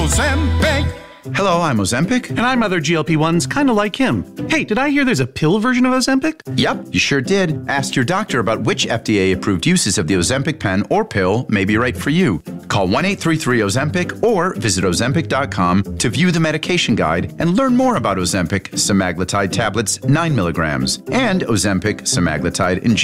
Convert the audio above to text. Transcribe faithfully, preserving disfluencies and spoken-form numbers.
Ozempic. Hello, I'm Ozempic. And I'm other G L P ones kind of like him. Hey, did I hear there's a pill version of Ozempic? Yep, you sure did. Ask your doctor about which F D A-approved uses of the Ozempic pen or pill may be right for you. Call one eight three three Ozempic or visit Ozempic dot com to view the medication guide and learn more about Ozempic semaglutide tablets nine milligrams and Ozempic semaglutide injection.